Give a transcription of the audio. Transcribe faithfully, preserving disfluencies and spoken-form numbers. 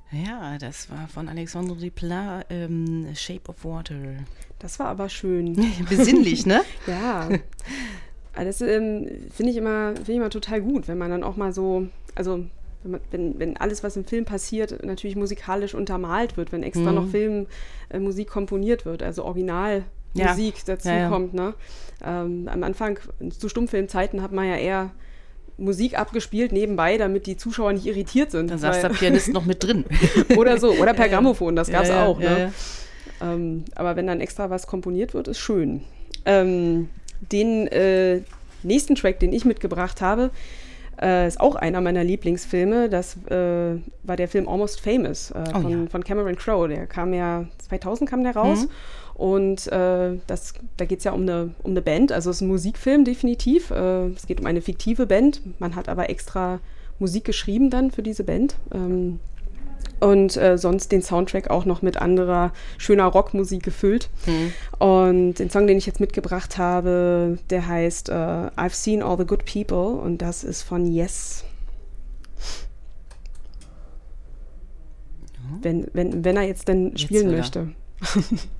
Ja, das war von Alexandre Desplat, ähm, Shape of Water. Das war aber schön. Besinnlich, ne? Ja. Das ähm, finde ich, immer, find ich immer total gut, wenn man dann auch mal so, also wenn, man, wenn, wenn alles, was im Film passiert, natürlich musikalisch untermalt wird, wenn extra mhm. noch Filmmusik äh, komponiert wird, also Originalmusik ja. dazu ja, ja. kommt. Ne? Ähm, am Anfang, zu Stummfilmzeiten, hat man ja eher Musik abgespielt nebenbei, damit die Zuschauer nicht irritiert sind. Da saß der Pianist noch mit drin. Oder so, oder per ja, Grammophon, das gab es ja, auch. Ja, ne? ja. Ähm, aber wenn dann extra was komponiert wird, ist schön. Ähm, den äh, nächsten Track, den ich mitgebracht habe, äh, ist auch einer meiner Lieblingsfilme. Das äh, war der Film Almost Famous äh, oh, von, ja. von Cameron Crowe. Der kam ja, zweitausend kam der raus. Mhm. Und äh, das, da geht es ja um eine, um eine Band, also es ist ein Musikfilm definitiv. Äh, es geht um eine fiktive Band. Man hat aber extra Musik geschrieben dann für diese Band. Ähm, und äh, sonst den Soundtrack auch noch mit anderer schöner Rockmusik gefüllt. Mhm. Und den Song, den ich jetzt mitgebracht habe, der heißt äh, I've Seen All the Good People und das ist von Yes. Ja. Wenn, wenn, wenn er jetzt denn spielen jetzt möchte.